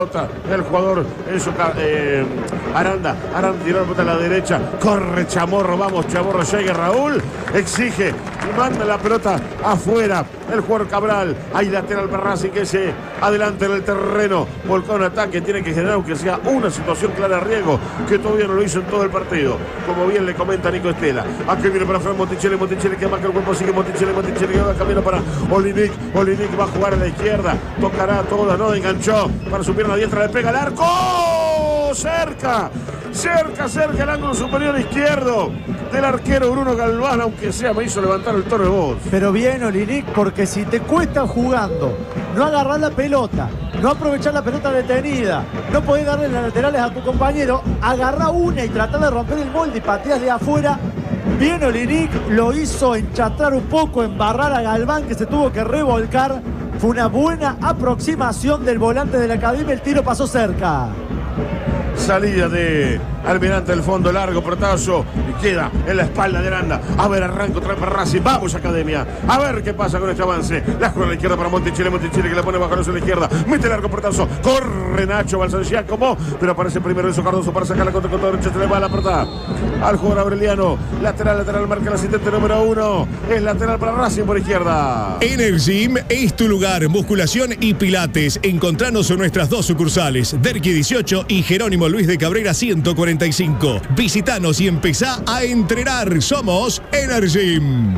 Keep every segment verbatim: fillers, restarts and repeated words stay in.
El jugador Enzo eh, Aranda, Aranda tiró la pelota a la derecha, corre Chamorro, vamos Chamorro, llega Raúl, exige y manda la pelota afuera. El jugador Cabral, hay lateral para Racing que se adelante en el terreno, volcó un ataque, tiene que generar aunque sea una situación clara de riesgo, que todavía no lo hizo en todo el partido, como bien le comenta Nico Estela. Aquí viene para Fran Monticelli, Monticelli que marca el cuerpo, sigue Monticelli, Monticelli que va camino para Olinic, Olinic va a jugar a la izquierda, tocará toda, no enganchó para su pierna diestra, le pega al arco, cerca, cerca, cerca el ángulo superior izquierdo del arquero Bruno Galván, aunque sea me hizo levantar el tono de voz. Pero bien Olinic, porque si te cuesta jugando, no agarrar la pelota, no aprovechar la pelota detenida, no podés darle las laterales a tu compañero, agarra una y trata de romper el molde y pateas de afuera. Bien Olinic, lo hizo enchatar un poco, embarrar a Galván que se tuvo que revolcar. Fue una buena aproximación del volante de la academia, el tiro pasó cerca. Salida de Almirante del fondo, largo pelotazo y queda en la espalda de Aranda. A ver, arranco otra vez para Racing. Vamos, Academia. A ver qué pasa con este avance. La juega a la izquierda para Monticelli. Monticelli que la pone bajo a la izquierda. Mete largo pelotazo. Corre Nacho Balsanciá como. Pero aparece primero Enzo Cardoso para sacar la contra con toda derecha. Se le va la pelota al jugador Aureliano. Lateral, lateral, marca el asistente número uno. Es lateral para Racing por izquierda. Energym es tu lugar. Musculación y pilates. Encontranos en nuestras dos sucursales. Derqui dieciocho y Jerónimo Luis de Cabrera ciento cuarenta y cinco. Visitanos y empezá a entrenar. Somos Energym.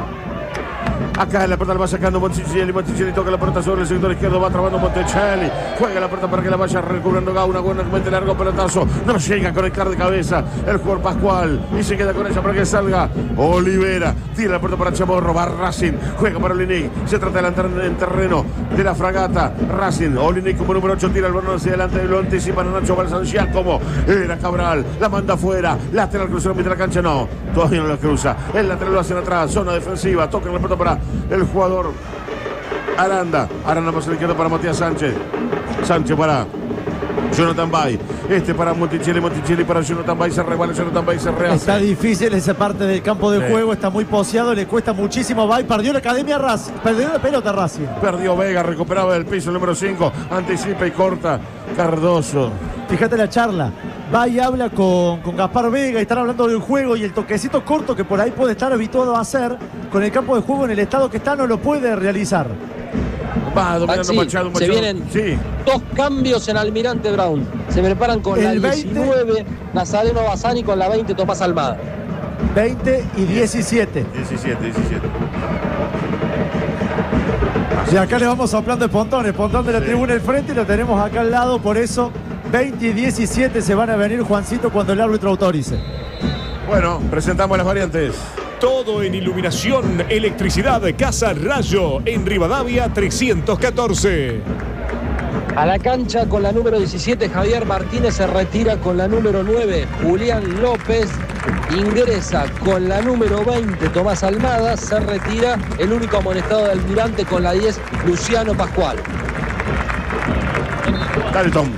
Acá en la pelota la va sacando Monticelli. Monticelli toca la pelota sobre el sector izquierdo. Va trabando Monticelli. Juega la pelota para que la vaya recubriendo Gauna. Buena mete largo pelotazo. No llega a conectar de cabeza el jugador Pascual. Y se queda con ella para que salga Olivera. Tira la pelota para Chamorro. Va Racing. Juega para Olinic. Se trata de adelantar en terreno de la fragata. Racing. Olinic como número ocho. Tira el balón hacia adelante. Lo anticipa Nacho Balsanciá como era Cabral. La manda afuera. Lateral crucero mitad de la cancha. No. Todavía no la cruza. El lateral lo hacen atrás. Zona defensiva. Toca la pelota para el jugador Aranda. Aranda más a la izquierda para Matías Sánchez. Sánchez para Jonathan Bay. Este para Monticelli. Monticelli para Jonathan Bay. Se rebala Jonathan Bay. Se rehace. Está difícil esa parte del campo de sí. juego. Está muy poseado. Le cuesta muchísimo. Bay perdió la academia Racing. Perdió la pelota Racing. Perdió Vega. Recuperaba del piso el número cinco. Anticipa y corta Cardoso. Fíjate la charla. Va y habla con, con Gaspar Vega y están hablando del juego y el toquecito corto que por ahí puede estar habituado a hacer con el campo de juego en el estado que está no lo puede realizar. Va dominando Machado, Machado. Se vienen sí. dos cambios en Almirante Brown. Se preparan con el la diecinueve veinte, Nazareno Bassani, con la veinte Tomás Almada. veinte y diecisiete. diecisiete, diecisiete. Y acá le vamos soplando el pontón, el pontón de la sí. tribuna del frente y lo tenemos acá al lado, por eso veinte y diecisiete se van a venir, Juancito, cuando el árbitro autorice. Bueno, presentamos las variantes. Todo en iluminación, electricidad, Casa Rayo, en Rivadavia trescientos catorce. A la cancha con la número diecisiete, Javier Martínez se retira con la número nueve, Julián López. Ingresa con la número veinte, Tomás Almada. Se retira el único amonestado de Almirante con la diez, Luciano Pascual. Dale, Tom.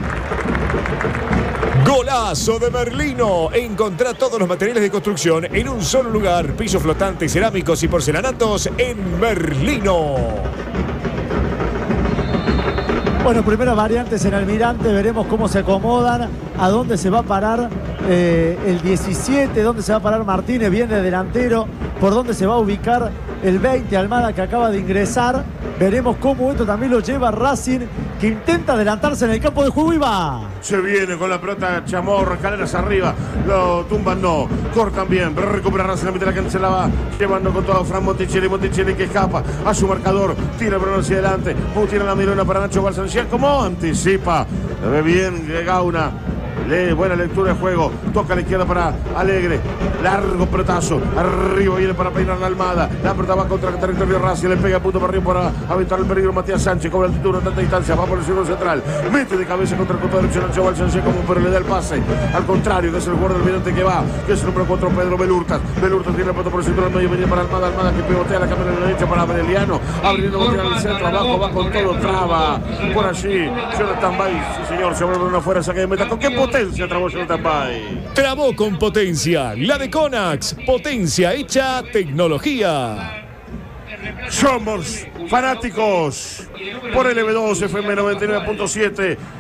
Golazo de Merlino. Encontrá todos los materiales de construcción en un solo lugar. Pisos flotantes, cerámicos y porcelanatos en Merlino. Bueno, primeras variantes en Almirante. Veremos cómo se acomodan. A dónde se va a parar eh, el diecisiete. Dónde se va a parar Martínez. Viene de delantero. Por dónde se va a ubicar el veinte, Almada, que acaba de ingresar. Veremos cómo esto también lo lleva Racing, que intenta adelantarse en el campo de juego y va. Se viene con la pelota Chamorro, escaleras arriba, lo tumban, no, cortan bien, pero recupera Racing, la mitad de la cancha, se la va llevando con todo Fran Monticelli, Monticelli que escapa a su marcador, tira el balón hacia adelante, tira la mirona para Nacho Balsanciá, como anticipa, le ve bien Gauna. Lee, buena lectura de juego, toca a la izquierda para Alegre, largo pelotazo, arriba viene para peinar la Almada, la pelota va contra el territorio Racing, le pega punto para arriba para aventar el peligro Matías Sánchez, cobra altitud a tanta distancia, va por el círculo central, mete de cabeza contra el costado derecho Nacho Balsanciá como pero le da el pase, al contrario que es el jugador del Almirante que va, que es el número cuatro Pedro Belurtas, Belurtas tiene la pelota por el centro del medio, viene para Almada, Almada que pivotea la cámara de la derecha para Aureliano, abriendo botina al centro, abajo va con todo, traba, por allí, Jonathan Bay, sí señor, se vuelve una afuera, saque de meta, ¿con qué potencia trabó Jonathan Bay? Trabó con potencia, la de Conax, potencia hecha tecnología. Somos fanáticos por L B dos F M noventa y nueve punto siete.